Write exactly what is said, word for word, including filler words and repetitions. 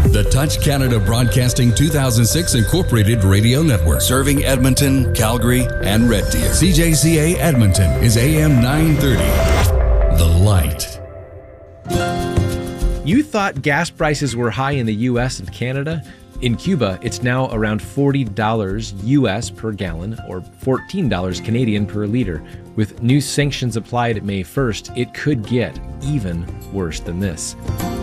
The Touch Canada Broadcasting two thousand six Incorporated Radio Network. Serving Edmonton, Calgary, and Red Deer. C J C A Edmonton is A M nine thirty. The Light. You thought gas prices were high in the U S and Canada? In Cuba, it's now around forty dollars U S per gallon or fourteen dollars Canadian per liter. With new sanctions applied May first, it could get even worse than this.